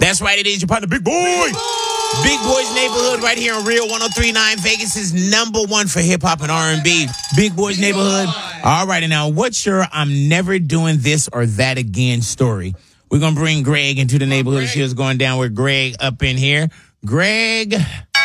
That's right, it is your partner, Big Boy. Big Boy's Neighborhood right here on Real 103.9, Vegas' #1 for hip-hop and R&B. Big Boy's Neighborhood. All right, and now what's your I'm never doing this or that again story? We're going to bring Greg into the neighborhood. She's going down with Greg up in here. Greg,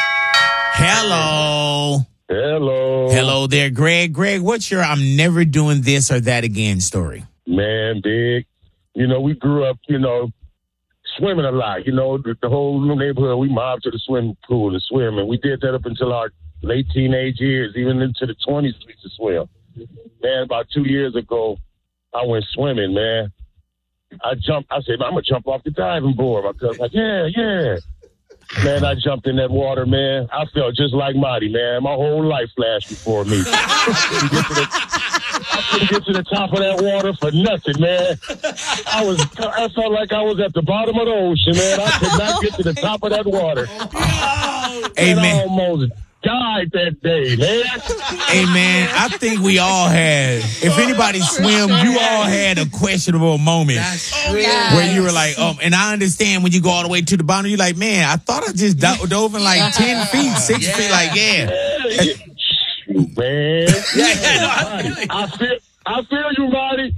hello. Hello. Hello there, Greg. Greg, what's your I'm never doing this or that again story? Man, Big. We grew up, swimming a lot. The whole neighborhood, we mobbed to the swimming pool to swim. And we did that up until our late teenage years, even into the 20s, we used to swim. Man, about 2 years ago, I went swimming, man. I said, I'm going to jump off the diving board. My cousin's like, yeah. Man, I jumped in that water, man. I felt just like Marty, man. My whole life flashed before me. I couldn't get to the top of that water for nothing, man. I felt like I was at the bottom of the ocean, man. I could not get to the top of that water. Amen. I almost died that day, man. Hey, man, I think we all had, if anybody swim, you all had a questionable moment where you were like, and I understand when you go all the way to the bottom, you're like, man, I thought I just dove in like 10 feet, 6 feet, like, Shoot, man. I feel you, Marty.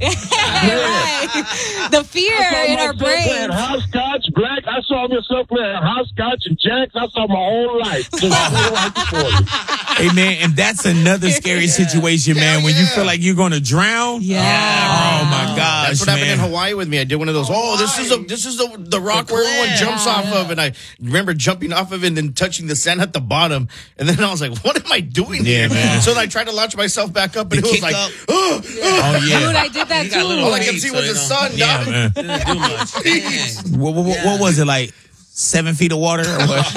The fear in our brain. Playing hopscotch, black. I saw myself playing hopscotch and jacks. I saw my whole life. Just right before you. Hey, man, and that's another scary situation, man, when you feel like you're going to drown. Yeah. Oh, my gosh, That's what happened in Hawaii with me. I did one of those. This is the rock where everyone jumps off of, and I remember jumping off of it and then touching the sand at the bottom, and then I was like, "What am I doing here?" Man. So I tried to launch myself back up, and it was like, oh, yeah. Dude, I did that too. All I could see was the sun. Yeah, man. Didn't do much. Dang. What was it, like 7 feet of water? Or what?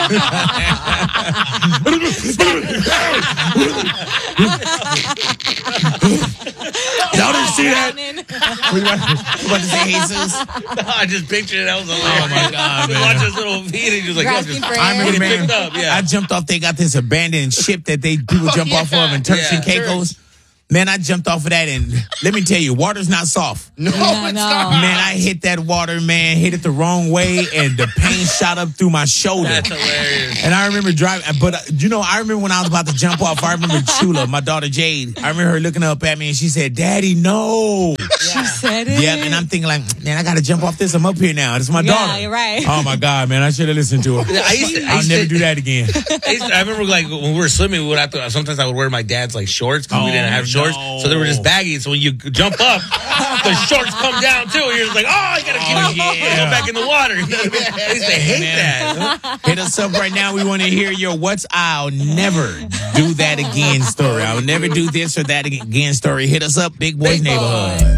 Y'all didn't see that? You about to say Jesus? I just pictured it. That was hilarious. Oh, my God, man. Watch his little feet and he was like, Grasping for I remember, air. man, picked up, yeah. I jumped off. They got this abandoned ship that people jump off of in Turks and Caicos. Man, I jumped off of that, and let me tell you, water's not soft. No, it's not. Man, I hit that water, man, hit it the wrong way, and the pain shot up through my shoulder. That's hilarious. And I remember driving, but I remember when I was about to jump off, I remember Chula, my daughter Jade, I remember her looking up at me, and she said, "Daddy, no." She said it. Yep, and I'm thinking like, man, I got to jump off this. I'm up here now. It's my daughter. You're right. Oh, my God, man, I should have listened to her. I'll never do that again. I remember like when we were swimming, sometimes I would wear my dad's like shorts because we didn't have shorts, so they were just baggy. So when you jump up, the shorts come down too. You're just like, oh, you gotta go back in the water. I used to hate that. Hit us up right now. We want to hear your what's I'll never do that again story. I'll never do this or that again story. Hit us up, Big Boy's Neighborhood.